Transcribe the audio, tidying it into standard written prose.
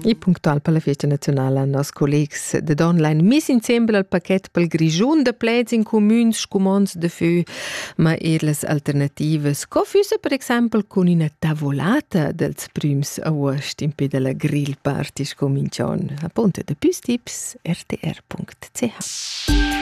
E punctual per la festa nazionale nos collegs de online mis insieme al paquet pel grigiun de pleds in communs scumons de fü, ma les alternativas co füsse per exempel con una tavolata dels prüms august in pe de la grill party scomincion. Appunto de più tips rtr.ch.